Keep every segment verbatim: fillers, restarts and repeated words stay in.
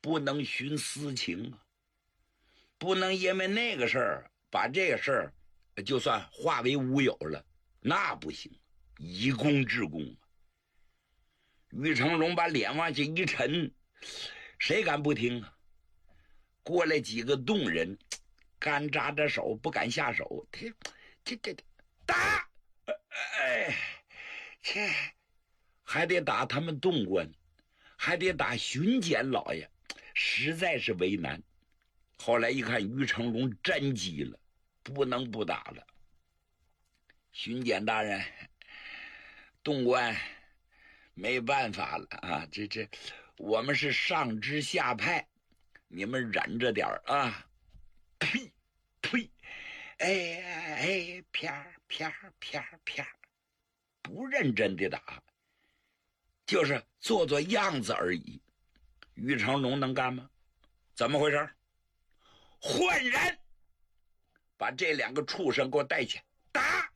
不能徇私情啊，不能因为那个事儿把这个事儿就算化为乌有了，那不行，以公治公啊。于成龙把脸往下一沉，谁敢不听啊？过来几个动人，干扎着手不敢下手，这这这打，哎，切，还得打他们洞官，还得打巡检老爷，实在是为难。后来一看于成龙真急了，不能不打了。巡检大人，洞官没办法了啊，这这我们是上知下派，你们忍着点啊。呸呸，哎哎，啪啪啪啪，不认真的打，就是做做样子而已。于成龙能干吗？怎么回事？换人，把这两个畜生给我带去打！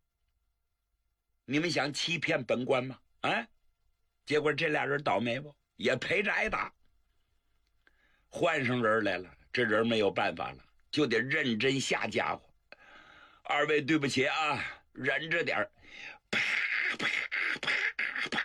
你们想欺骗本官吗？啊！结果这俩人倒霉不，也陪着挨打。换上人来了，这人没有办法了，就得认真下家伙。二位对不起啊，忍着点儿。啪啪啪啪，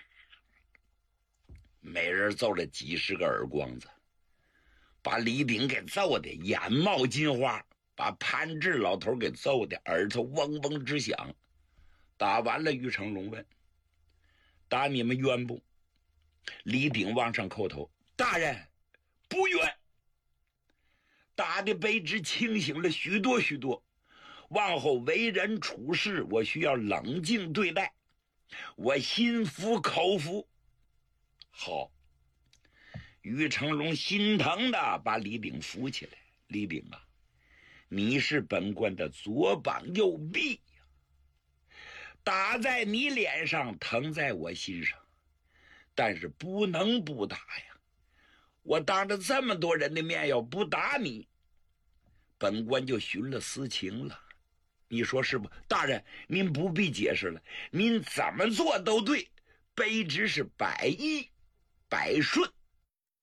每人揍了几十个耳光子，把李鼎给揍的眼冒金花，把潘志老头给揍的耳朵嗡嗡直响。打完了，于成龙问：打你们冤不？李鼎往上叩头：大人不冤。打的卑职清醒了许多许多，往后为人处事我需要冷静对待，我心服口服。好，于成龙心疼的把李鼎扶起来。李鼎啊，你是本官的左膀右臂呀，打在你脸上，疼在我心上，但是不能不打呀。我当着这么多人的面要不打你，本官就徇了私情了，你说是不？大人您不必解释了，您怎么做都对，卑职是百依百顺。